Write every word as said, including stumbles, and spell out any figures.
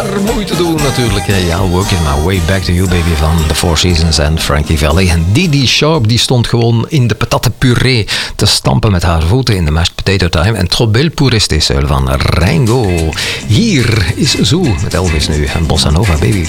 Moeite doen natuurlijk. Ja, Working My Way Back to You Baby van The Four Seasons en Frankie Valli. En Didi Sharp die stond gewoon in de patatenpuree te stampen met haar voeten in de mashed potato time. En Trop belle pour rester seul van Ringo. Hier is Zoo met Elvis nu en Bossa Nova Baby.